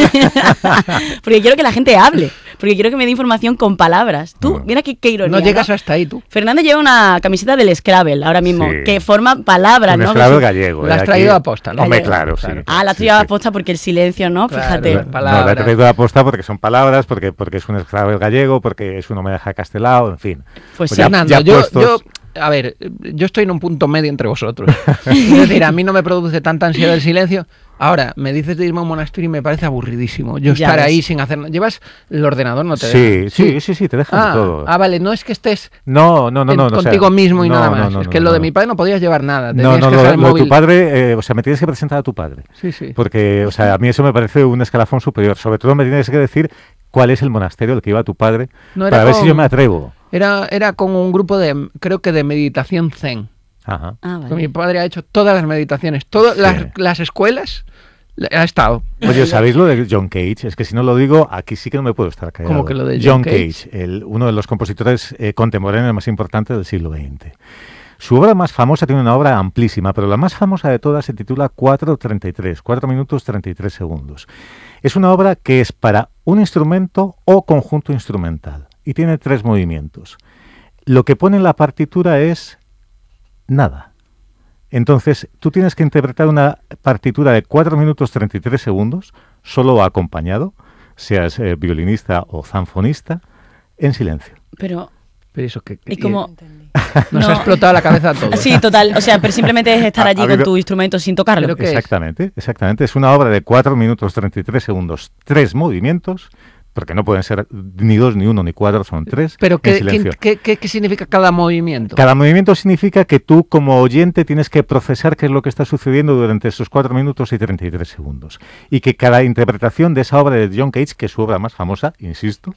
Porque quiero que la gente hable. Porque quiero que me dé información con palabras. Tú, mira qué ironía. No llegas hasta ahí, tú. Fernando lleva una camiseta del Scrabble ahora mismo, que forma palabras, un ¿no? Scrabble gallego. La has traído a posta, ¿no? Hombre, claro, sí. Ah, la has traído a posta porque el silencio, ¿no? Claro, fíjate. No, la he traído a posta porque son palabras, porque es un Scrabble gallego, porque es un homenaje a Castelao, en fin. Pues sí. Fernando, a ver, yo estoy en un punto medio entre vosotros. Es decir, a mí no me produce tanta ansiedad el silencio. Ahora, me dices de irme a un monasterio y me parece aburridísimo. Yo Ya estar ves. ahí sin hacer... ¿Llevas el ordenador? No te deja. Sí, te dejan todo. Vale, no es que estés No, contigo mismo y nada más. Es que lo de mi padre no podías llevar nada. No, Tenías que dejar el lo de móvil. tu padre, me tienes que presentar a tu padre. Sí. Porque, a mí eso me parece un escalafón superior. Sobre todo me tienes que decir cuál es el monasterio al que iba tu padre, para ver si yo me atrevo. Era con un grupo creo que de meditación zen. Ajá. Vale. Mi padre ha hecho todas las meditaciones, todas las escuelas ha estado. Oye, ¿sabéis lo de John Cage? Es que si no lo digo, aquí sí que no me puedo estar callado. ¿Cómo que lo de John Cage? Uno de los compositores contemporáneos más importantes del siglo XX. Su obra más famosa tiene una obra amplísima, pero la más famosa de todas se titula 4:33, 4 minutos 33 segundos. Es una obra que es para un instrumento o conjunto instrumental y tiene 3 movimientos. Lo que pone en la partitura es nada. Entonces, tú tienes que interpretar una partitura de 4 minutos 33 segundos, solo o acompañado, seas violinista o zanfonista, en silencio. Pero eso que... ¿y cómo? Nos ha explotado la cabeza a todos. Sí, total. O sea, pero simplemente es estar allí con tu instrumento sin tocarlo. Exactamente. Es una obra de 4 minutos 33 segundos, 3 movimientos, porque no pueden ser ni 2, ni 1, ni 4, son 3. Pero en silencio. ¿qué significa cada movimiento? Cada movimiento significa que tú, como oyente, tienes que procesar qué es lo que está sucediendo durante esos 4 minutos y 33 segundos. Y que cada interpretación de esa obra de John Cage, que es su obra más famosa, insisto,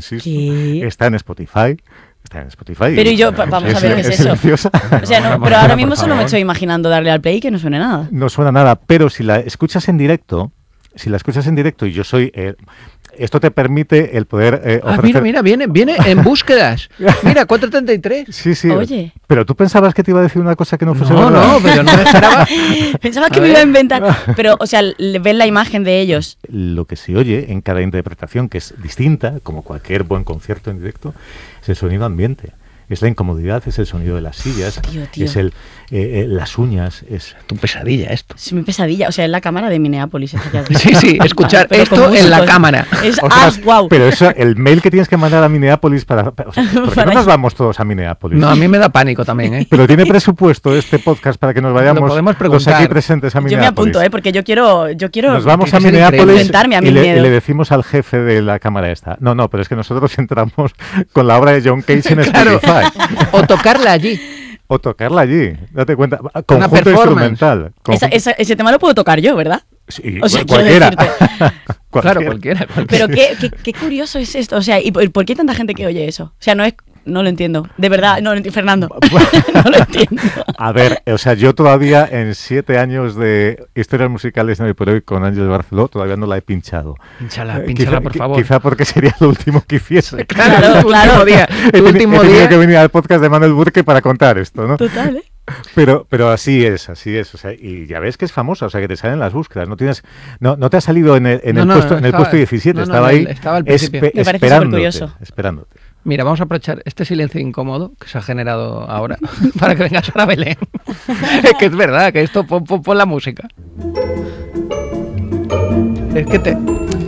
está en Spotify. Pero yo, vamos a ver qué es eso. O sea, pero ahora mismo solo me estoy imaginando darle al play y que no suene nada. No suena nada, pero si la escuchas en directo, y yo soy... esto te permite el poder ofrecer... Mira, viene en búsquedas. Mira, 4:33. Sí. Oye. Pero tú pensabas que te iba a decir una cosa que no fuese verdad. No, pero no me esperaba. Pensaba que me iba a inventar. Pero, o sea, ven la imagen de ellos. Lo que se oye en cada interpretación, que es distinta, como cualquier buen concierto en directo, es el sonido ambiente. Es la incomodidad, es el sonido de las sillas, Tío. es las uñas, es tu pesadilla esto. Es mi pesadilla, o sea, es la cámara de Minneapolis. Sí, escuchar esto en la cámara. Wow. Pero eso, el mail que tienes que mandar a Minneapolis ¿por qué no nos vamos todos a Minneapolis? No, a mí me da pánico también, ¿eh? Pero tiene presupuesto este podcast para que nos vayamos los aquí presentes a Minneapolis. Yo me apunto, porque yo quiero nos vamos a Minneapolis enfrentarme a mi miedo. Y le decimos al jefe de la cámara esta. No, pero es que nosotros entramos con la obra de John Cage en Spotify. O tocarla allí. Date cuenta. Conjunto instrumental. Ese tema lo puedo tocar yo, ¿verdad? Sí, o sea, cualquiera. Claro, cualquiera. Pero qué curioso es esto. O sea, ¿y por qué tanta gente que oye eso? O sea, no lo entiendo. De verdad, no lo entiendo. Fernando, no lo entiendo. A ver, o sea, yo todavía en 7 años de historias musicales de hoy por hoy con Ángeles Barceló todavía no la he pinchado. Pínchala, por favor. Quizá porque sería lo último que hiciese. Claro. He tenido que venir al podcast de Manuel Burke para contar esto, ¿no? Total, ¿eh? Pero así es, o sea, y ya ves que es famosa, o sea, que te salen las búsquedas, no te ha salido en el puesto 17, estaba ahí esperándote. Mira, vamos a aprovechar este silencio incómodo que se ha generado ahora para que vengas ahora a Belén. Que es verdad, que esto, pon la música. Es que te...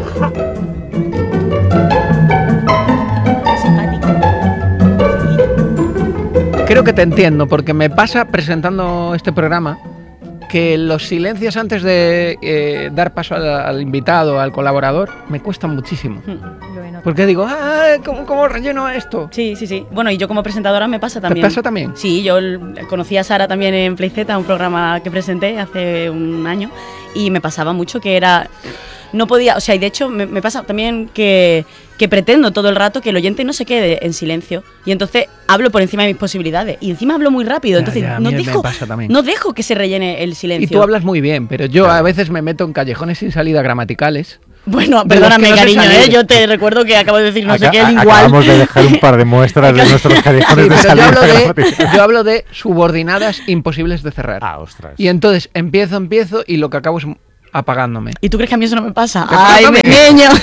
Creo que te entiendo, porque me pasa presentando este programa que los silencios antes de dar paso al invitado, al colaborador, me cuestan muchísimo. Porque digo, ¿cómo relleno esto? Sí. Bueno, y yo como presentadora me pasa también. ¿Te pasa también? Sí, yo conocí a Sara también en PlayZ, un programa que presenté hace un año, y me pasaba mucho que era... No podía, o sea, y de hecho me pasa también que pretendo todo el rato que el oyente no se quede en silencio, y entonces hablo por encima de mis posibilidades, y encima hablo muy rápido, entonces no dejo que se rellene el silencio. Y tú hablas muy bien, pero yo a veces me meto en callejones sin salida gramaticales. Bueno, perdóname, cariño, yo te recuerdo que acabo de decir no sé qué, igual. Acabamos de dejar un par de muestras de nuestros callejones de salida. Yo hablo de subordinadas imposibles de cerrar. Ostras. Y entonces empiezo y lo que acabo es apagándome. ¿Y tú crees que a mí eso no me pasa? ¿Te ¡Ay, pasa mi también? niño!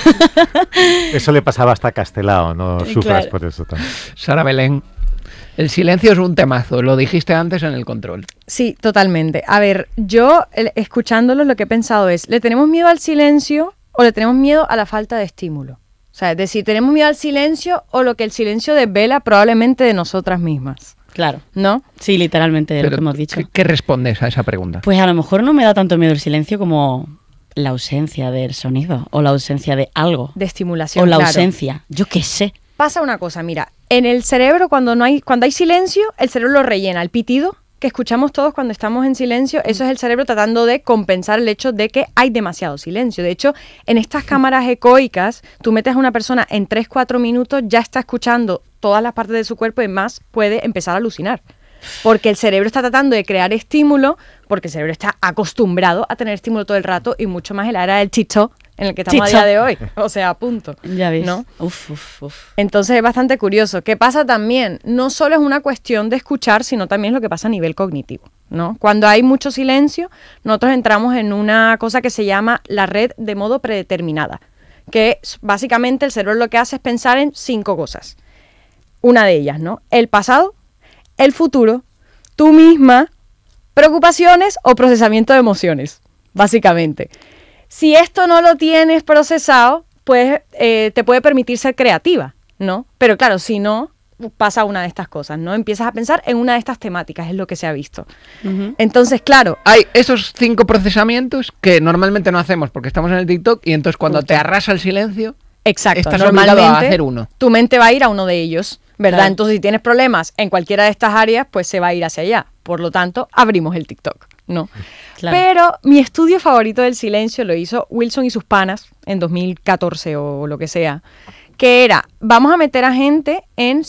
Eso le pasaba hasta a Castelao, no sufras Claro. por eso también. Sara Belén, el silencio es un temazo, lo dijiste antes en el control. Sí, totalmente. A ver, yo escuchándolos lo que he pensado es, ¿le tenemos miedo al silencio o le tenemos miedo a la falta de estímulo? O sea, es decir, ¿tenemos miedo al silencio o lo que el silencio desvela probablemente de nosotras mismas? Claro. ¿No? Sí, literalmente de lo Pero, que hemos dicho. ¿qué respondes a esa pregunta? Pues a lo mejor no me da tanto miedo el silencio como la ausencia del sonido o la ausencia de algo. De estimulación, O la claro. ausencia, yo qué sé. Pasa una cosa, mira, en el cerebro cuando hay silencio, el cerebro lo rellena. El pitido que escuchamos todos cuando estamos en silencio, eso es el cerebro tratando de compensar el hecho de que hay demasiado silencio. De hecho, en estas cámaras ecoicas, tú metes a una persona en 3-4 minutos, ya está escuchando todas las partes de su cuerpo y más puede empezar a alucinar. Porque el cerebro está tratando de crear estímulo, porque el cerebro está acostumbrado a tener estímulo todo el rato y mucho más en la era del TikTok en el que estamos a día de hoy. O sea, punto. Ya ves. ¿No? Uf. Entonces es bastante curioso. ¿Qué pasa también? No solo es una cuestión de escuchar, sino también es lo que pasa a nivel cognitivo, ¿no? Cuando hay mucho silencio, nosotros entramos en una cosa que se llama la red de modo predeterminada, que básicamente el cerebro lo que hace es pensar en 5 cosas. Una de ellas, ¿no? El pasado, el futuro, tú misma, preocupaciones o procesamiento de emociones, básicamente. Si esto no lo tienes procesado, pues te puede permitir ser creativa, ¿no? Pero claro, si no, pasa una de estas cosas, ¿no? Empiezas a pensar en una de estas temáticas, es lo que se ha visto. Ujú. Entonces, claro, Hay esos 5 procesamientos que normalmente no hacemos porque estamos en el TikTok y entonces cuando te arrasa el silencio, exacto, estás obligado a normalmente hacer uno. tu mente va a ir a uno de ellos, ¿verdad? Claro. Entonces, si tienes problemas en cualquiera de estas áreas, pues se va a ir hacia allá. Por lo tanto, abrimos el TikTok, ¿no? Claro. Pero mi estudio favorito del silencio lo hizo Wilson y sus panas en 2014 o lo que sea, que era, vamos a meter a gente en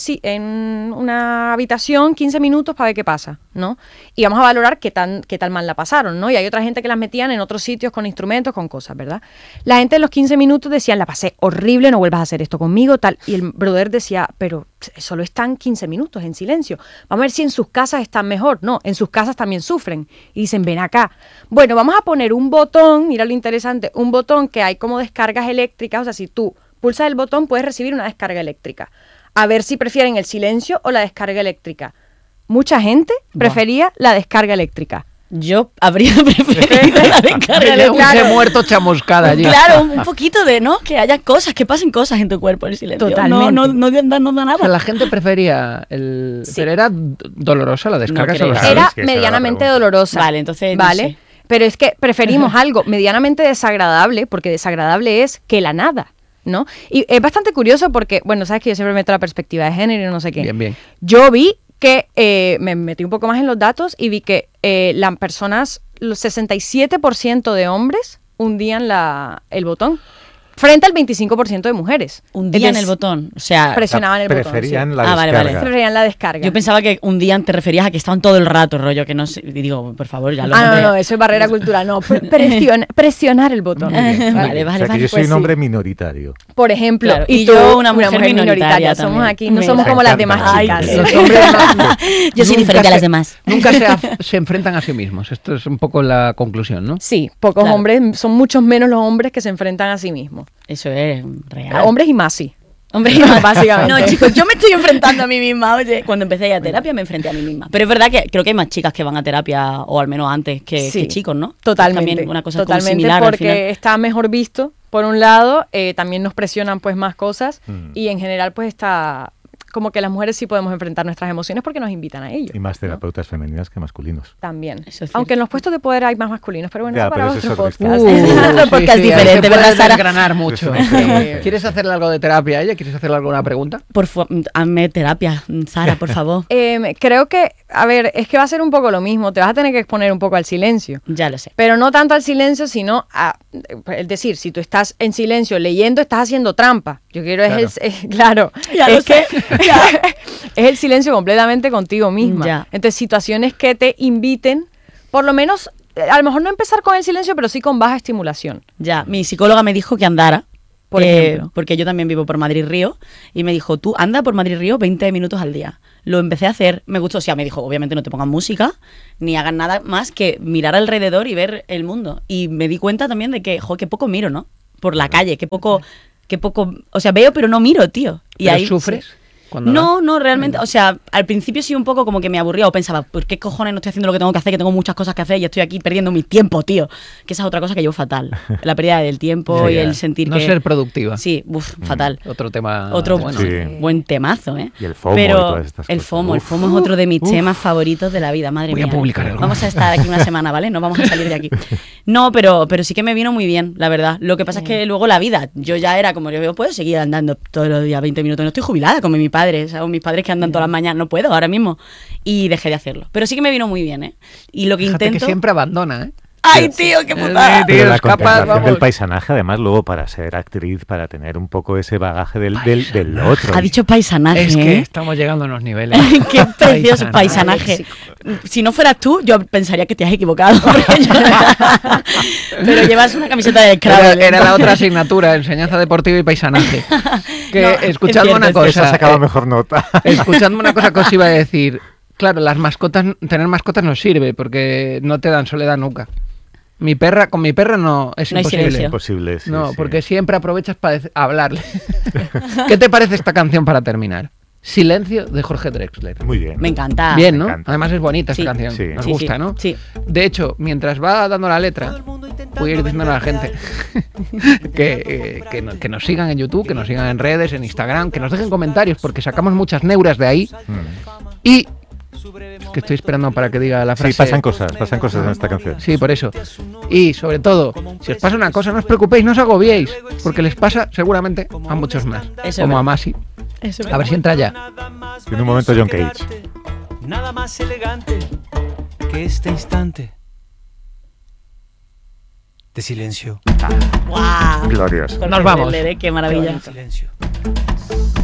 una habitación 15 minutos para ver qué pasa, ¿no? Y vamos a valorar qué tal mal la pasaron, ¿no? Y hay otra gente que las metían en otros sitios con instrumentos, con cosas, ¿verdad? La gente en los 15 minutos decían, la pasé horrible, no vuelvas a hacer esto conmigo, tal. Y el brother decía, pero solo están 15 minutos en silencio. Vamos a ver si en sus casas están mejor. No, en sus casas también sufren. Y dicen, ven acá. Bueno, vamos a poner un botón, mira lo interesante, un botón que hay como descargas eléctricas, o sea, si tú pulsas el botón puedes recibir una descarga eléctrica. A ver si prefieren el silencio o la descarga eléctrica. Mucha gente prefería la descarga eléctrica. Yo habría preferido la descarga ya hubiese eléctrica. muerto chamuscada allí. Claro, un poquito de, ¿no? Que haya cosas, que pasen cosas en tu cuerpo en silencio. Totalmente. No da O sea, nada. la gente prefería el... Sí. Pero era dolorosa la descarga. No eso lo creo. sabes. Claro, Era es que esa era la medianamente pregunta. dolorosa. Vale, entonces, no ¿Vale? sé. Pero es que preferimos algo medianamente desagradable, porque desagradable es que la nada, ¿no? Y es bastante curioso porque, bueno, sabes que yo siempre meto la perspectiva de género y no sé qué. Bien, bien. Yo vi que, me metí un poco más en los datos y vi que las personas, los 67% de hombres hundían el botón, frente al 25% de mujeres. Un día en el Entonces, botón. O sea, presionaban el botón. Preferían Sí. la Ah, vale, descarga. vale. Preferían la descarga. yo pensaba que un día te referías a que estaban todo el rato, rollo, que no sé. Y digo, por favor, ya lo No, eso es barrera cultural. No, presionar el botón. Vale, O sea, que yo soy pues un hombre sí. minoritario. Por ejemplo, Claro, y y tú, yo una mujer minoritaria Somos también. aquí, no Me somos como las encanta. demás Ay, chicas. qué Los hombres Yo soy nunca diferente a las demás. Nunca se enfrentan a sí mismos. Esto es un poco la conclusión, ¿no? Sí, pocos Claro. hombres, son muchos menos los hombres que se enfrentan a sí mismos. Eso es real. Hombres y más sí. Hombre, Básicamente. No, chicos, yo me estoy enfrentando a mí misma. Oye, cuando empecé a ir a terapia me enfrenté a mí misma. Pero es verdad que creo que hay más chicas que van a terapia, o al menos antes, que chicos, ¿no? Totalmente. También una cosa como totalmente similar al final. porque está mejor visto, por un lado, también nos presionan pues más cosas y en general pues está como que las mujeres sí podemos enfrentar nuestras emociones porque nos invitan a ello. Y más terapeutas femeninas que masculinos. También. Eso es cierto. Aunque en los puestos de poder hay más masculinos, pero bueno, Ya, eso para pero eso otro es otro podcast. historia. Otro podcast ahí diferente, se ¿verdad, puede Sara? desgranar mucho. Eso es ¿Quieres hacerle algo de terapia a ella? ¿Quieres hacerle alguna pregunta? Por favor, hazme terapia, Sara, por favor. Creo que, a ver, es que va a ser un poco lo mismo. Te vas a tener que exponer un poco al silencio. Ya lo sé. Pero no tanto al silencio, sino a... Es decir, si tú estás en silencio leyendo, estás haciendo trampa. Yo quiero claro. Ya lo es que es el silencio completamente contigo misma. Ya. Entonces, situaciones que te inviten, por lo menos, a lo mejor no empezar con el silencio, pero sí con baja estimulación. Ya, mi psicóloga me dijo que andara. por ejemplo. Porque yo también vivo por Madrid-Río y me dijo, tú anda por Madrid-Río 20 minutos al día. Lo empecé a hacer, me gustó. O sea, me dijo, obviamente no te pongas música ni hagas nada más que mirar alrededor y ver el mundo. Y me di cuenta también de que, qué poco miro, ¿no? Por la calle, qué poco, o sea, veo pero no miro, tío. Y ¿Pero ahí sufres? sí. Cuando No, realmente, o sea, al principio sí un poco como que me aburría o pensaba, ¿por qué cojones no estoy haciendo lo que tengo que hacer? Que tengo muchas cosas que hacer y estoy aquí perdiendo mi tiempo, tío. Que esa es otra cosa que llevo fatal. La pérdida del tiempo Sí, y el sentir no que... ser productiva. Sí, fatal. Otro tema. Otro bueno. Sí. buen temazo, ¿eh? Y el FOMO Pero y todas estas el cosas. FOMO, el Uf. FOMO es otro de mis temas favoritos de la vida, madre Voy a mía. publicar algo. Vamos a estar aquí una semana, ¿vale? No vamos a salir de aquí. No, pero sí que me vino muy bien, la verdad. Lo que pasa es que luego la vida, yo ya era como, yo puedo seguir andando todos los días 20 minutos. No estoy jubilada como mi padre, ¿sabes? Mis padres que andan todas las mañanas, no puedo ahora mismo. Y dejé de hacerlo. Pero sí que me vino muy bien, ¿eh? Y lo que Fíjate intento... que siempre abandona, ¿eh? ¡Ay, tío, qué putada! Pero la escapas, contemplación del vamos. paisanaje, además, luego para ser actriz, para tener un poco ese bagaje del otro. Ha dicho paisanaje, Es que ¿eh? estamos llegando a unos niveles. Qué precioso paisanaje. Si no fueras tú, yo pensaría que te has equivocado. Porque pero llevas una camiseta del Scrabble. Era la otra asignatura, enseñanza deportiva y paisanaje. Que No, escuchadme es una cierto, Esa cosa. sacaba mejor nota. Escuchadme una cosa que os iba a decir. Claro, las mascotas, tener mascotas no sirve porque no te dan soledad nunca. Con mi perra no, es No hay imposible. silencio. Imposible, sí, No, sí. porque siempre aprovechas para hablarle. ¿Qué te parece esta canción para terminar? Silencio, de Jorge Drexler. Muy bien. Me encanta. Bien, ¿no? Me encanta. Además es bonita Sí. esta canción. Sí. Nos Sí, gusta, sí, ¿no? sí. De hecho, mientras va dando la letra, voy a ir diciendo a la gente que nos sigan en YouTube, que nos sigan en redes, en Instagram, que nos dejen comentarios, porque sacamos muchas neuras de ahí. Y es que estoy esperando para que diga la frase. Sí, pasan cosas en esta canción. Sí, por eso. Y sobre todo, si os pasa una cosa, no os preocupéis, no os agobiéis, porque les pasa seguramente a muchos más. Eso Como es a Masi. Eso A ver si entra ya. En un momento John Cage. Nada más elegante que este instante de silencio. ¡Guau! Glorioso. Jorge Nos vamos. Drexler, qué maravilla. Silencio.